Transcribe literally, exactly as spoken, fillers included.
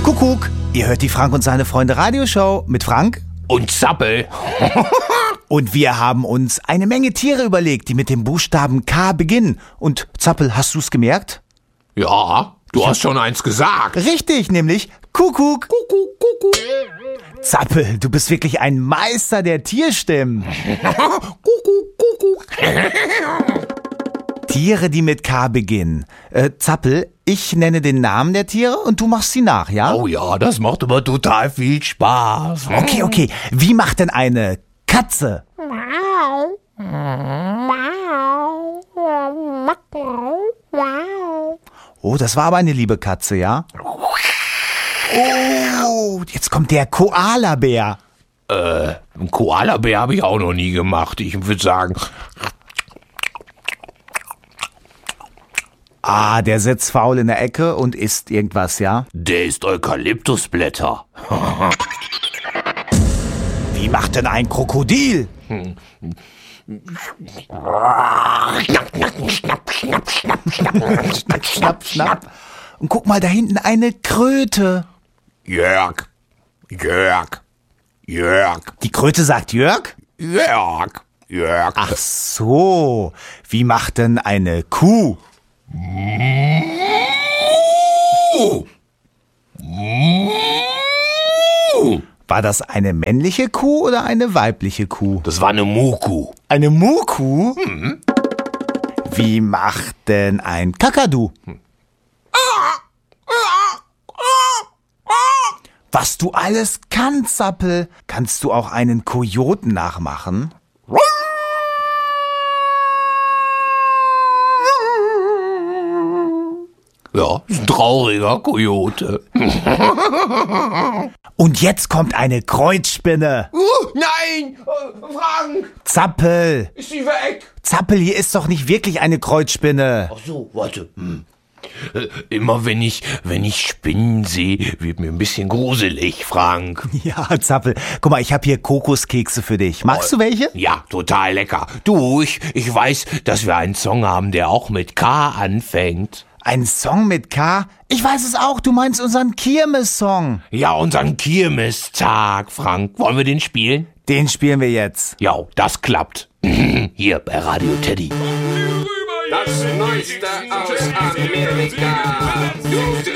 Kuckuck, ihr hört die Frank und seine Freunde Radioshow mit Frank und Zappel. Und wir haben uns eine Menge Tiere überlegt, die mit dem Buchstaben K beginnen. Und Zappel, hast du's gemerkt? Ja, du Ich hast schon eins gesagt. Richtig, nämlich Kuckuck. Kuckuck, Kuckuck. Zappel, du bist wirklich ein Meister der Tierstimmen. Kuckuck, Kuckuck. Tiere, die mit K beginnen. Äh, Zappel, ich nenne den Namen der Tiere und du machst sie nach, ja? Oh ja, das macht aber total viel Spaß. Okay, okay. Wie macht denn eine Katze? Oh, das war aber eine liebe Katze, ja? Oh, jetzt kommt der Koalabär. Äh, einen Koalabär habe ich auch noch nie gemacht. Ich würde sagen... Ah, der sitzt faul in der Ecke und isst irgendwas, ja? Der ist Eukalyptusblätter. Wie macht denn ein Krokodil? Schnapp, schnapp, schnapp, schnapp, Schnapp, schnapp, schnapp. Und guck mal, da hinten eine Kröte. Jörg, Jörg, Jörg, Die Kröte sagt Jörg? Jörg, Jörg. Ach so. Wie macht denn eine Kuh? War das eine männliche Kuh oder eine weibliche Kuh? Das war eine Muku. Eine Muhkuh? Mhm. Wie macht denn ein Kakadu? Was du alles kannst, Zappel. Kannst du auch einen Kojoten nachmachen? Ja, ist ein trauriger Kojote. Und jetzt kommt eine Kreuzspinne. Uh, nein, äh, Frank, Zappel. ist sie weg? Zappel, hier ist doch nicht wirklich eine Kreuzspinne. Ach so, warte. Hm. Äh, Immer wenn ich, wenn ich Spinnen sehe, wird mir ein bisschen gruselig, Frank. Ja, Zappel. Guck mal, ich habe hier Kokoskekse für dich. Magst du welche? Ja, total lecker. Du, ich, ich weiß, dass wir einen Song haben, der auch mit K anfängt. Ein Song mit K? Ich weiß es auch, du meinst unseren Kirmes-Song. Ja, unseren Kirmestag, Frank. Wollen wir den spielen? Den spielen wir jetzt. Ja, das klappt. Hier bei Radio Teddy. Das Neueste aus Amerika. Du